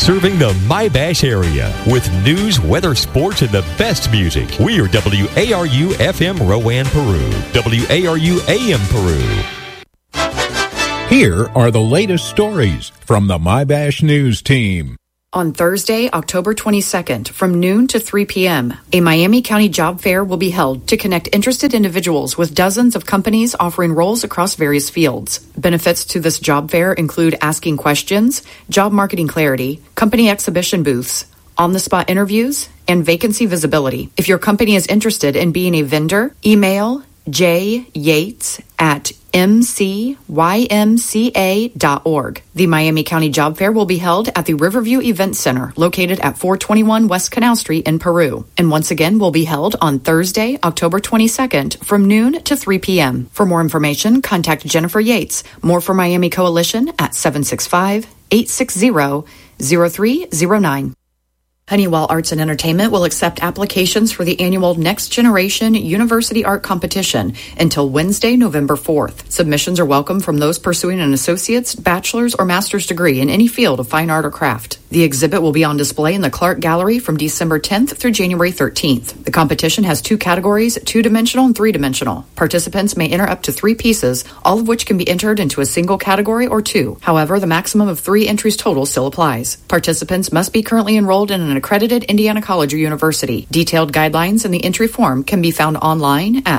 Serving the My-Bash area with news, weather, sports, and the best music. We are WARU FM Rowan, Peru. WARU AM Peru. Here are the latest stories from the My-Bash News team. On Thursday, October 22nd, from noon to 3 p.m., a Miami County job fair will be held to connect interested individuals with dozens of companies offering roles across various fields. Benefits to this job fair include asking questions, job marketing clarity, company exhibition booths, on-the-spot interviews, and vacancy visibility. If your company is interested in being a vendor, email jyates@mcymca.org. The Miami County Job Fair will be held at the Riverview Event Center, located at 421 West Canal Street in Peru, and once again will be held on Thursday, October 22nd, from noon to 3 p.m. For more information, contact Jennifer Yates, More for Miami Coalition, at 765-860-0309. Honeywell Arts and Entertainment will accept applications for the annual Next Generation University Art Competition until Wednesday, November 4th. Submissions are welcome from those pursuing an associate's, bachelor's, or master's degree in any field of fine art or craft. The exhibit will be on display in the Clark Gallery from December 10th through January 13th. The competition has two categories, 2-dimensional and 3-dimensional. Participants may enter up to 3 pieces, all of which can be entered into a single category or 2. However, the maximum of 3 entries total still applies. Participants must be currently enrolled in an accredited Indiana college or university. Detailed guidelines in the entry form can be found online at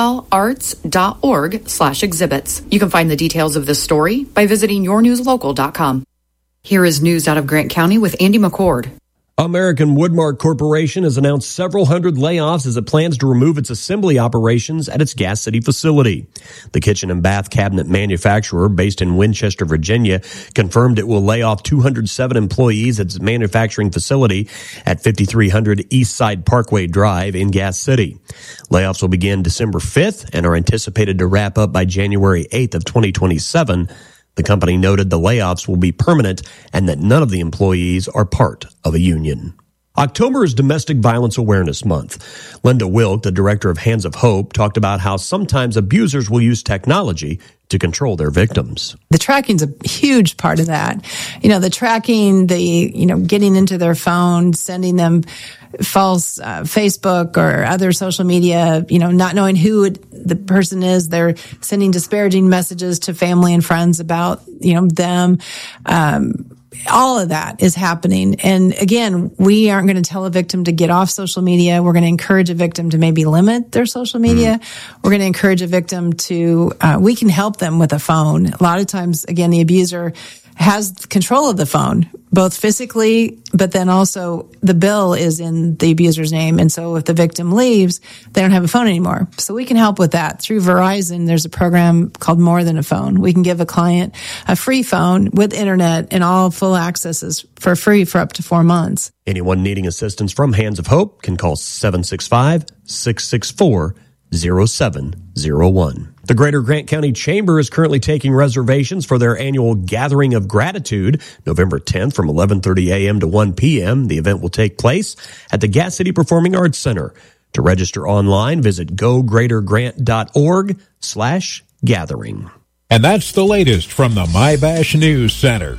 honeywellarts.org/exhibits. You can find the details of this story by visiting yournewslocal.com. Here is news out of Grant County with Andy McCord. American Woodmark Corporation has announced several hundred layoffs as it plans to remove its assembly operations at its Gas City facility. The kitchen and bath cabinet manufacturer, based in Winchester, Virginia, confirmed it will lay off 207 employees at its manufacturing facility at 5300 Eastside Parkway Drive in Gas City. Layoffs will begin December 5th and are anticipated to wrap up by January 8th of 2027. The company noted the layoffs will be permanent and that none of the employees are part of a union. October is Domestic Violence Awareness Month. Linda Wilk, the director of Hands of Hope, talked about how sometimes abusers will use technology to control their victims. The tracking's a huge part of that. The tracking, getting into their phone, sending them false Facebook or other social media, not knowing who the person is. They're sending disparaging messages to family and friends about, them. All of that is happening. And again, we aren't going to tell a victim to get off social media. We're going to encourage a victim to maybe limit their social media. We're going to encourage a victim to, we can help them with a phone. A lot of times, again, the abuser has control of the phone, both physically, but then also the bill is in the abuser's name. And so if the victim leaves, they don't have a phone anymore. So we can help with that. Through Verizon, there's a program called More Than a Phone. We can give a client a free phone with internet and all full accesses for free for up to 4 months. Anyone needing assistance from Hands of Hope can call 765-664-0701. The Greater Grant County Chamber is currently taking reservations for their annual Gathering of Gratitude, November 10th from 11:30 a.m. to 1 p.m. The event will take place at the Gas City Performing Arts Center. To register online, visit gogreatergrant.org/gathering. And that's the latest from the My-Bash News Center.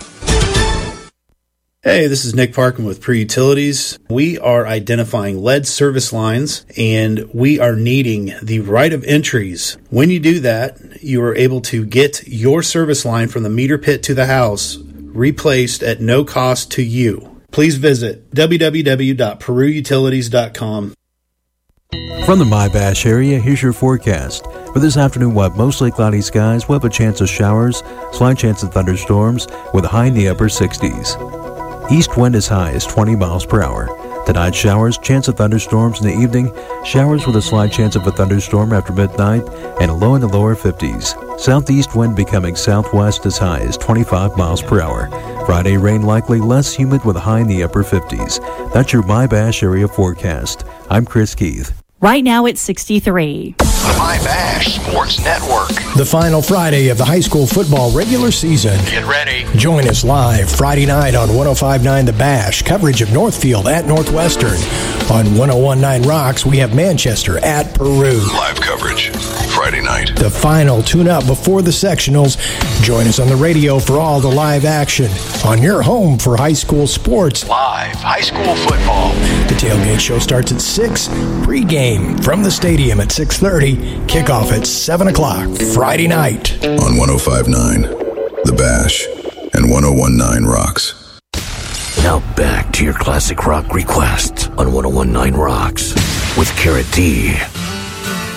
Hey, this is Nick Parkin with Peru Utilities. We are identifying lead service lines, and we are needing the right of entries. When you do that, you are able to get your service line from the meter pit to the house replaced at no cost to you. Please visit www.perutilities.com. From the My-Bash area, here's your forecast. For this afternoon, we'll have mostly cloudy skies. We'll have a chance of showers, slight chance of thunderstorms, with a high in the upper 60s. East wind as high as 20 miles per hour. Tonight, showers, chance of thunderstorms in the evening, showers with a slight chance of a thunderstorm after midnight, and a low in the lower 50s. Southeast wind becoming southwest as high as 25 miles per hour. Friday, rain likely, less humid with a high in the upper 50s. That's your My-Bash area forecast. I'm Chris Keith. Right now it's 63. The My-Bash Sports Network. The final Friday of the high school football regular season. Get ready. Join us live Friday night on 105.9 The Bash. Coverage of Northfield at Northwestern. On 101.9 Rocks, we have Manchester at Peru. Live coverage from Friday night. The final tune-up before the sectionals. Join us on the radio for all the live action on your home for high school sports. Live high school football. The tailgate show starts at 6. Pre-game from the stadium at 6:30. Kickoff at 7 o'clock Friday night. On 105.9, The Bash, and 101.9 Rocks. Now back to your classic rock requests on 101.9 Rocks with Carrot D.